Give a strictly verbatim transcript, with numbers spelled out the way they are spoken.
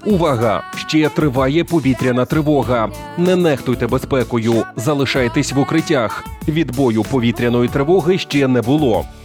Увага! Ще триває повітряна тривога. Не нехтуйте безпекою, залишайтесь в укриттях. Відбою повітряної тривоги ще не було.